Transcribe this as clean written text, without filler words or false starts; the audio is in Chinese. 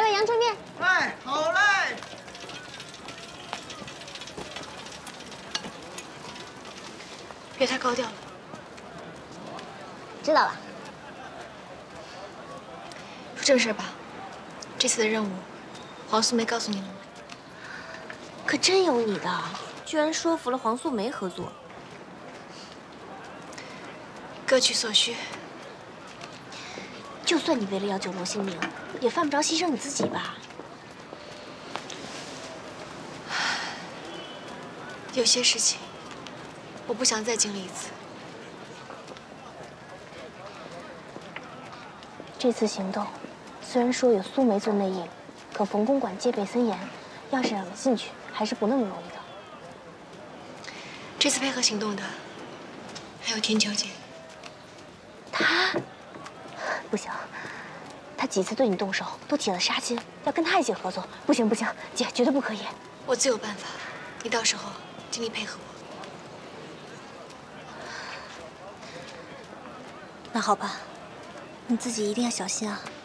份阳春面。 哎，好嘞。 别太高调了。 知道了。 说正事吧，这次的任务，黄素梅告诉你了吗？ 可真有你的，居然说服了黄素梅合作。 各取所需。 就算你为了要救罗性命，也犯不着牺牲你自己吧？ 有些事情，我不想再经历一次。 这次行动，虽然说有苏梅做内应，可冯公馆戒备森严，要是让你进去，还是不那么容易的。 这次配合行动的，还有天桥姐。 他不行，他几次对你动手都起了杀心，要跟他一起合作。不行不行，姐绝对不可以。 我自有办法，你到时候尽力配合我。 那好吧，你自己一定要小心啊。